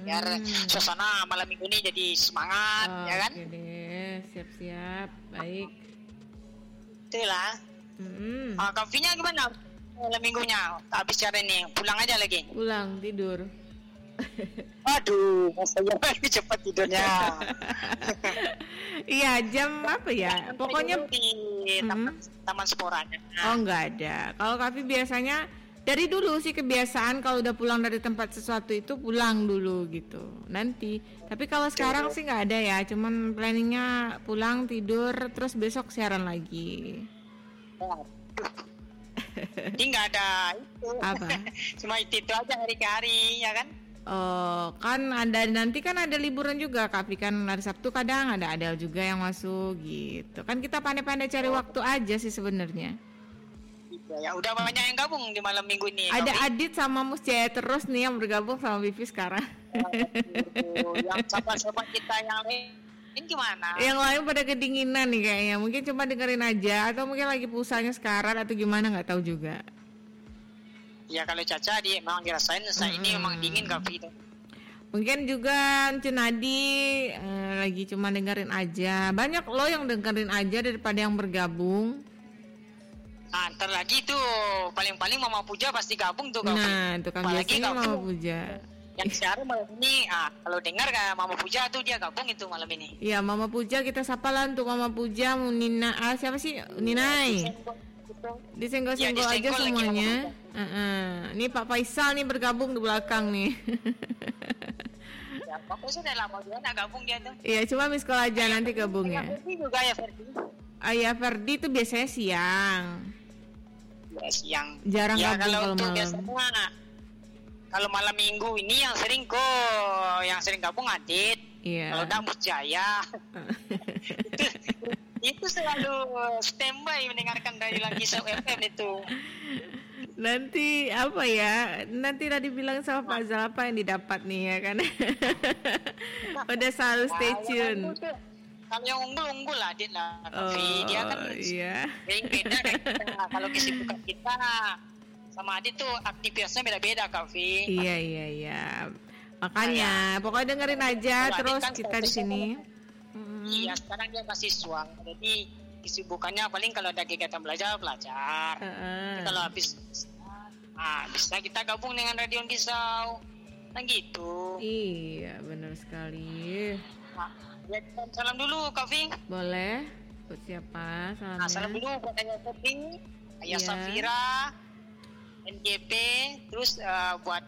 biar suasana malam minggu ini jadi semangat, ya kan? Oke deh, siap-siap, baik. Itulah. Kak V-nya gimana malam minggunya? Habis cara ini pulang aja lagi? Pulang tidur. Aduh, saya lebih cepat tidurnya. Iya, jam apa ya? Pokoknya di taman sporanya. Oh, enggak ada. Kalau Kak V biasanya dari dulu sih kebiasaan kalau udah pulang dari tempat sesuatu itu pulang dulu gitu. Nanti. Tapi kalau sekarang sih nggak ada ya. Cuman planningnya pulang tidur terus besok siaran lagi. Jadi nggak ada itu. Apa? Cuma itu aja hari ke hari, ya kan? Oh, kan ada nanti kan ada liburan juga Kak V, kan hari Sabtu kadang ada Adel juga yang masuk gitu. Kan kita pandai-pandai cari waktu aja sih sebenarnya. Ya udah banyak yang gabung di malam minggu ini. Ada Adit sama Musjaya terus nih yang bergabung sama Vivi sekarang. Yang sahabat-sahabat kita yang lain gimana? Yang lain pada kedinginan nih kayaknya. Mungkin cuma dengerin aja atau mungkin lagi pulsanya sekarat atau gimana nggak tahu juga. Ya kalau Caca dia memang dirasain saya ini memang dingin Kak V itu. Mungkin juga Cunadi lagi cuma dengerin aja. Banyak lo yang dengerin aja daripada yang bergabung. Ntar lagi tuh paling-paling Mama Puja pasti gabung tuh Kak V. Nah, itu kan biasanya Mama Puja. Yang siaran malam ini, kalau dengar kan Mama Puja tuh dia gabung itu malam ini. Iya, Mama Puja kita sapa lah untuk Mama Puja, Nina, siapa sih? Ninai. Disenggol-senggol aja semuanya. Nih Pak Faisal nih bergabung di belakang nih. Ya, Pak Faisal udah lama juga nggak gabung dia tuh. Iya, cuma miss call aja nanti gabungnya. Ferdi juga ya Ferdi. Ayah Ferdi tuh biasanya siang. Ya siang. Jarang gabung kalau malam. Biasanya, kalau malam minggu ini yang sering gabung Adit. Iya. Kalau udah Musjaya. Itu selalu standby mendengarkan dari lagi FM itu. Nanti apa ya? Nanti tadi bilang sama Pak Zal apa yang didapat nih ya kan? Pada selalu stay tune. Kalau yang unggul lah Dit lah. Dia kan beda kan kita. Kalau kesibukan kita sama Adit tuh aktivitasnya beda-beda Kak V. Iya. Makanya pokoknya dengerin aja terus kan kita di sini. Iya, sekarang dia mahasiswa. Jadi kesibukannya paling kalau ada kegiatan belajar. Jadi kalau habis bisa kita gabung dengan Radio Kisau. Kan gitu. Iya, benar sekali. Ya, salam dulu Kak V. Boleh. Buat siapa salamnya? Salam dulu buat Ayah Kopi, Ayah Safira, NGP, terus buat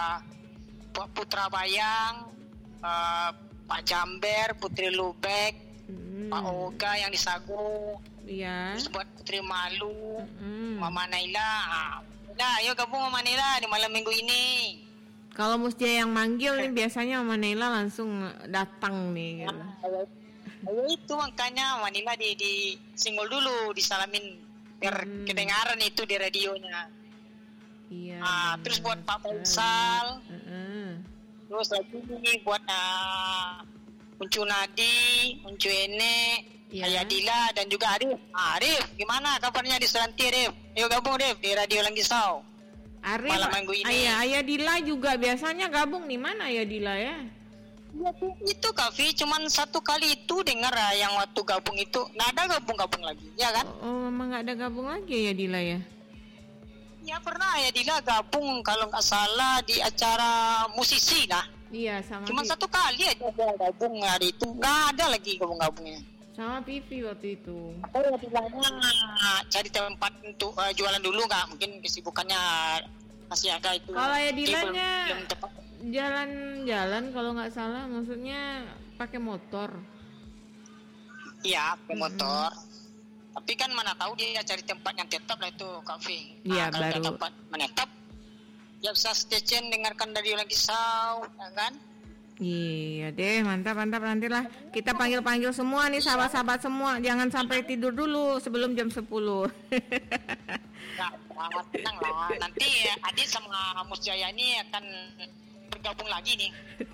Putra Bayang, Pak Jamber, Putri Lubek, Pak Oga yang di Sagu, terus buat Putri Malu, Mama Naila. Udah, ayo gabung Mama Naila di malam minggu ini. Kalau Musjaya yang manggil nih biasanya Mama Naila langsung datang nih. Gitu. Ayo itu makanya Mama Naila di singgol dulu, disalamin biar kedengaran itu di radionya. Iya. Terus buat Pak Faisal. Terus lagi buat Uncu Nadi, Uncu Ene, Ayah Dila dan juga Arif. Arif, gimana kabarnya di Selanti Arif? Ayo gabung Arif di Radio Langgisau. Arif, malam minggu ini. Ayah Dila juga biasanya gabung nih, mana Ayah Dila ya? Ya, itu Kak V, cuman satu kali itu dengar yang waktu gabung itu, nggak ada gabung lagi, ya kan? Oh, memang nggak ada gabung lagi Ayah Dila ya? Ya pernah Ayah Dila gabung kalau nggak salah di acara musisi lah. Iya sama. Cuma satu kali aja gabung hari itu, nggak ada lagi gabungnya. Sama Pipi waktu itu. Ayah Dilanya cari tempat untuk jualan dulu nggak? Mungkin kesibukannya masih ada itu. Kalau Ayah Dilanya jalan-jalan kalau nggak salah, maksudnya pakai motor. Iya, pakai motor. Tapi kan mana tahu dia cari tempat yang tetap lah itu Kak V. Iya, kalau baru. ada tempat menetap, ya bisa stay tune dengarkan dari Langgisau, ya kan? Iya deh, mantap nantilah kita panggil semua nih sahabat-sahabat semua, jangan sampai tidur dulu sebelum jam 10. Nah, tenang lah. Nanti Adit sama Musjaya ini akan bergabung lagi nih.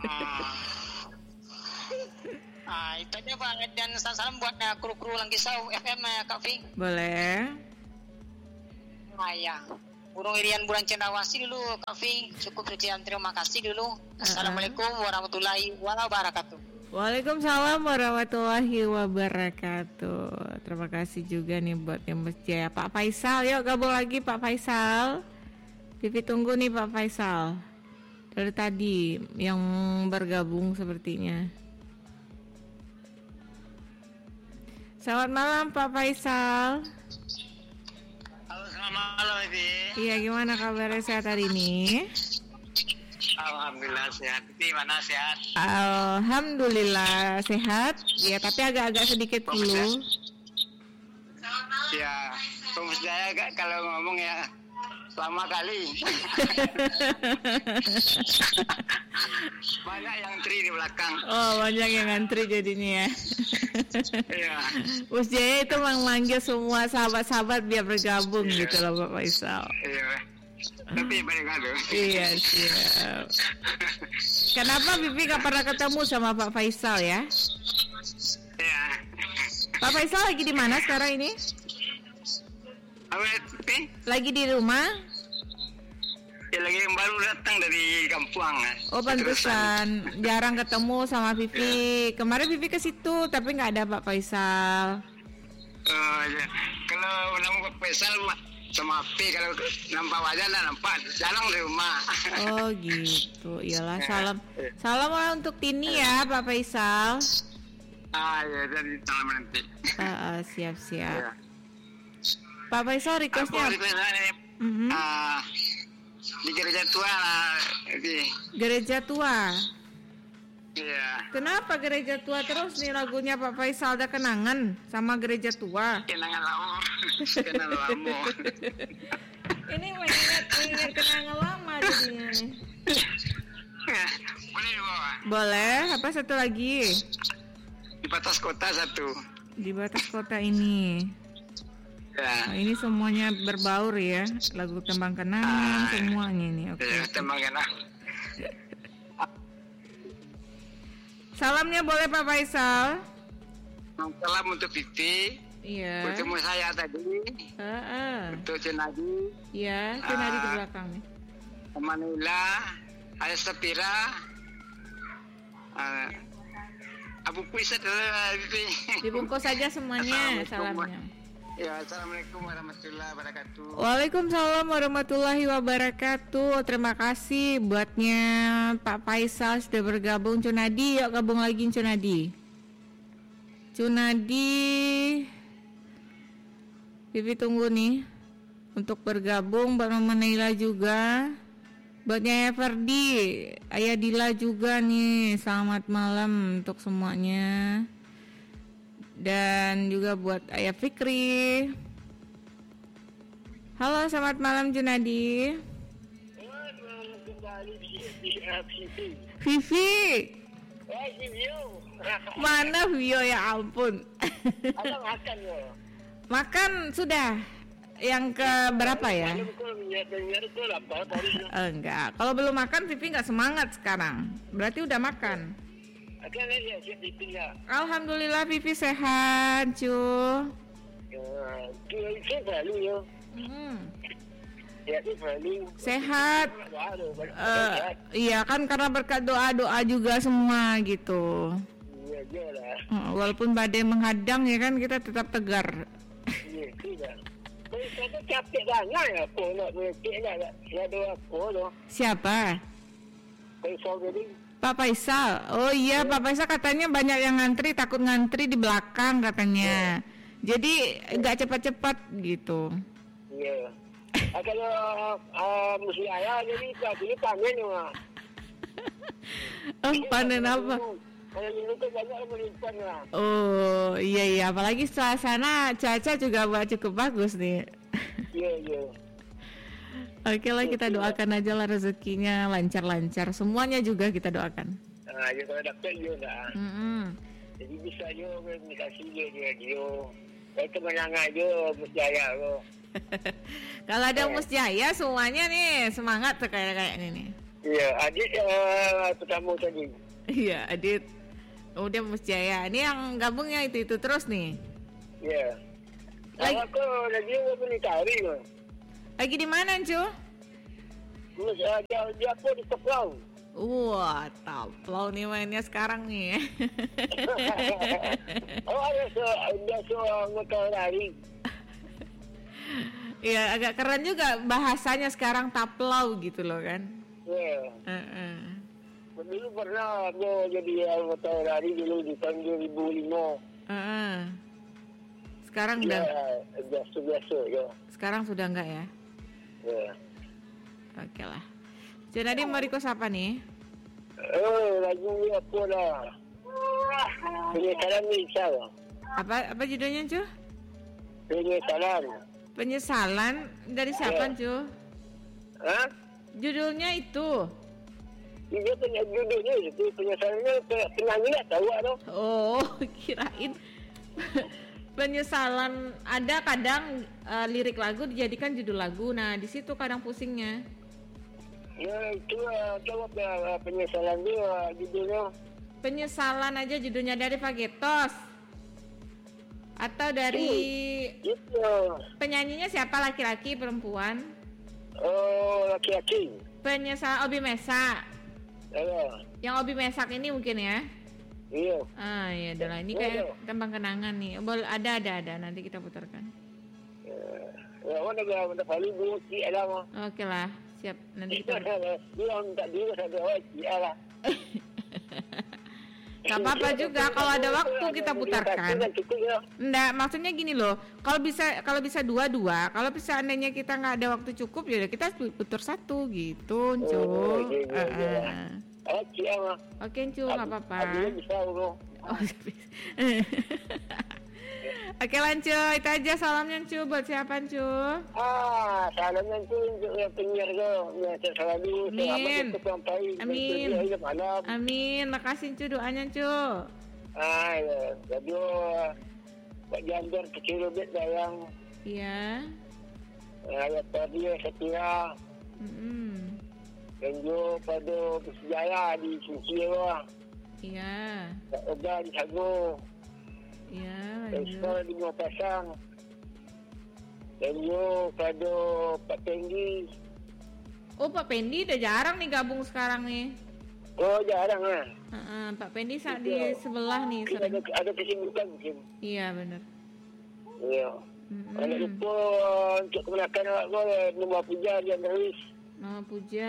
Itu aja Pak, dan salam buat kru-kru Langgisau FM Kak V. Boleh. Ya. Burung Irian bulan Cendrawasih dulu, Kak Fi. Cukup sekian, terima kasih dulu. Assalamualaikum warahmatullahi wabarakatuh. Waalaikumsalam warahmatullahi wabarakatuh. Terima kasih juga nih buat yang Musjaya. Pak Faisal, yuk gabung lagi Pak Faisal. Vivi tunggu nih Pak Faisal. Dari tadi yang bergabung sepertinya. Selamat malam Pak Faisal. Halo, selamat malam Ibi. Iya, gimana kabarnya sehat hari ini? Alhamdulillah sehat. Ibi mana sehat? Alhamdulillah sehat. Ya, tapi agak-agak sedikit flu. Ya, Mas Jaya kalau ngomong ya lama kali. Banyak yang antri di belakang. Oh, banyak yang antri jadinya ya. Iya. Mas Jaya itu manggil semua sahabat-sahabat biar bergabung gitu loh Pak Faisal. Iya. Tapi mereka tuh. Iya, siap. Kenapa Bibi gak pernah ketemu sama Pak Faisal ya? Iya. Pak Faisal lagi di mana sekarang ini? Apa itu? Lagi di rumah? Ya lagi yang baru datang dari kampung. Oh, pantesan jarang ketemu sama Vivi. Kemarin Vivi ke situ tapi nggak ada Pak Faisal. Oh, ya. Kalau nama Pak Faisal sama P, kalau nampak wajah nggak nampak, jarang di rumah. Oh gitu, iyalah salam untuk Tini ya Pak Faisal. Ya, jadi salam nanti. Siap. Ya. Pak Faisal requestnya di gereja tua lah, gereja tua. Iya. Kenapa gereja tua terus nih lagunya Pak Faisal? Ada kenangan sama gereja tua? Kenangan lama. Ini mengingat kenangan lama jadinya nih. Boleh dibawa? Boleh. Apa satu lagi? Di batas kota satu. Di batas kota ini. Ya. Nah, ini semuanya berbaur ya, lagu tembang kenangan semuanya nih. Oke. Ya, tembang kenangan. Salamnya boleh Pak Faisal. Salam untuk Vivi. Iya. Bertemu saya tadi. Untuk Cenadi. Iya, Cenadi di belakang nih. Manila, Ayah Sapira. Abu Puisa Vivi. Dibungkus saja semuanya salamnya. Ya, assalamualaikum warahmatullahi wabarakatuh. Waalaikumsalam warahmatullahi wabarakatuh. Terima kasih buatnya Pak Faisal sudah bergabung. Cunadi, yuk gabung lagi Cunadi. Vivi tunggu nih untuk bergabung. Buat Mama Naila juga. Buatnya Ferdi, Ayah Dila juga nih. Selamat malam untuk semuanya. Dan juga buat Ayah Fikri. Halo, selamat malam Junadi. Vivi. Mana Vio ya ampun. Makan sudah. Yang ke berapa ya? Enggak. Kalau belum makan Vivi nggak semangat sekarang. Berarti udah makan. Alhamdulillah Vivi sehat, cu. Sehat. Iya kan karena berkat doa juga semua gitu. Walaupun badai menghadang ya kan kita tetap tegar. Siapa? Pak Faisal. Oh iya, Pak Faisal katanya banyak yang ngantri, takut ngantri di belakang katanya. Jadi nggak cepat-cepat gitu. Iya. Kalau mesti ayah jadi tadi panen ya. Oh, panen apa? Kalau ini tuh banyak melimpan lah. Oh iya, apalagi suasana cuaca juga cukup bagus nih. Iya. Oke lah, kita doakan aja lah rezekinya lancar-lancar. Semuanya juga kita doakan. Nah, ya kalau dapat juga. Jadi bisa juga komunikasi dia. Itu menangga aja Musjaya lo. Kalau ada Musjaya semuanya nih semangat tuh kayak ini nih. Iya, Adit pertama tadi. Iya, Adit. Udah Musjaya. Ini yang gabungnya itu terus nih. Iya. Aku lagi mau menikari loh. Lagi di mana, Cu? Dia pun di Taplau. Wah, Taplau nih mainnya sekarang nih. Dia seorang anggota lari. Iya, agak keren juga bahasanya sekarang Taplau gitu loh kan. Ya. Dulu pernah aku jadi anggota lari dulu di tahun 2005. Sekarang ya, udah biasa ya. Sekarang sudah enggak ya? Ya. Oke lah. Jadi mau request apa nih? Lagu apa lah? Penyesalan misal. Apa judulnya, Cu? Penyesalan. Penyesalan dari siapa, Cu? Hah? Judulnya itu. Dia punya judulnya itu penyesalannya penyanyi nggak tahu atau? Oh, kirain penyesalan. Ada kadang lirik lagu dijadikan judul lagu. Nah, di situ kadang pusingnya. Ya itu jawab penyesalan dia judulnya. Penyesalan aja judulnya dari Fagetos. Atau dari itu. Penyanyinya siapa, laki-laki perempuan? Oh, laki-laki. Penyesalan Obi Mesak. Ya. Yang Obi Mesak ini mungkin ya? Iya. Iya adalah ini kayak tembang kenangan nih. Boleh ada nanti kita putarkan. Ya, mana paling buci ada mah. Oke lah, siap nanti kita. Dia tak dia ada buci lah. Gak apa-apa juga kalau ada waktu kita putarkan. Enggak, maksudnya gini loh. Kalau bisa dua-dua, kalau seandainya kita nggak ada waktu cukup ya kita putar satu gitu, Cu. Oke, Cu, nggak apa-apa. Oke lanjut, itu aja salamnya, Cu. Buat siapa, Cu? Salamnya Cu untuk yang penyiar kau. Selalu amin. Amin. Makasih, Cu, doanya, Cu. Ya. Jadi Pak Jandar kecil lebih dayang. Iya. Ya tadi setia. Dan juga pada bersejarah di Suciwa. Iya. Tak ada di Sago. Iya, sekolah di Buah Pasang. Dan juga pada Pak Pendi. Oh, Pak Pendi udah jarang nih gabung sekarang nih. Oh, jarang lah. Pak Pendi saat di sebelah nih. Ada kesibukan mungkin. Iya, benar. Iya. Kalau lupa untuk kemenakan awak kau, Nama Puja yang terus. Nama Puja.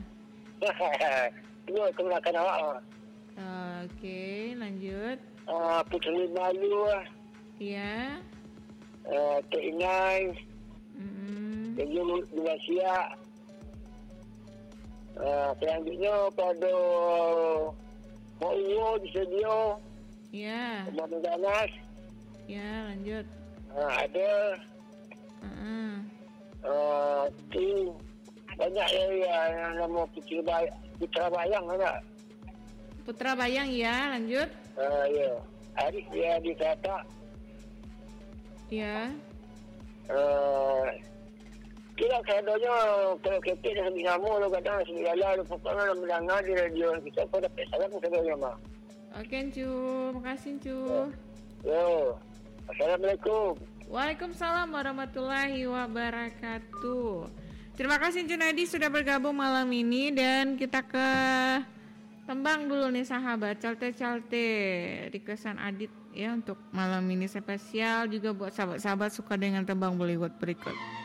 Itu kemenakan awak. Oke, lanjut. Putri Malu lah. Iya. Tok Inai. Dan juga Dua Siak. Selanjutnya pada Mak Uwo di studio. Iya. Mak Ganas. Iya, lanjut. Ada. Tu banyak yang nama Putra Bayang ada. Putra Bayang ya, lanjut. Ya. Arif dia dikata. Ya. Kira kadonya kalau kita dah ambil nama lo kadang segala lo pokoknya mendengar di radio kita pada pesanan kadonya mah. Oke, Cu. Makasih, Cu. Yo. Assalamualaikum. Waalaikumsalam warahmatullahi wabarakatuh. Terima kasih Junadi sudah bergabung malam ini dan kita ke tembang dulu nih sahabat, calte-calte requestan Adit ya untuk malam ini spesial juga buat sahabat-sahabat suka dengan tembang Bollywood berikut.